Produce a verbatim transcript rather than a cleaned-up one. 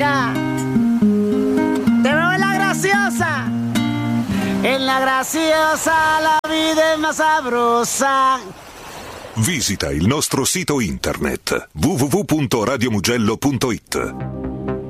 acá. Te veo en la graciosa. En la graciosa la vida è más sabrosa. Visita il nostro sito internet w w w punto radio mugello punto it.